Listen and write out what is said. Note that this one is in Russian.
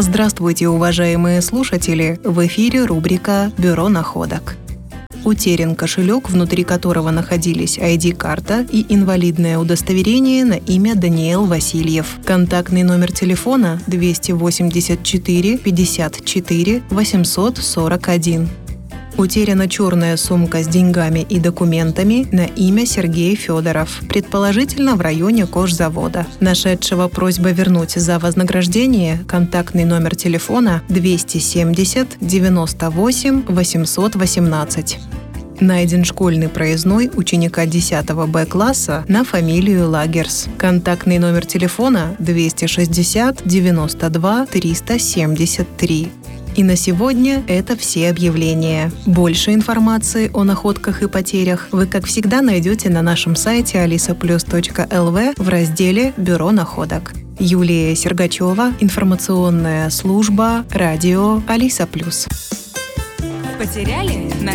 Здравствуйте, уважаемые слушатели! В эфире рубрика «Бюро находок». Утерян кошелек, внутри которого находились ID-карта и инвалидное удостоверение на имя Даниил Васильев. Контактный номер телефона 284 54 841. Утеряна черная сумка с деньгами и документами на имя Сергей Федоров, предположительно в районе кожзавода. Нашедшего просьба вернуть за вознаграждение контактный номер телефона 270 98 818. Найден школьный проездной ученика 10 Б-класса на фамилию Лагерс. Контактный номер телефона 260 92 373. И на сегодня это все объявления. Больше информации о находках и потерях вы, как всегда, найдете на нашем сайте alisaplus.lv в разделе «Бюро находок». Юлия Сергачева, информационная служба, радио Алиса Плюс. Потеряли?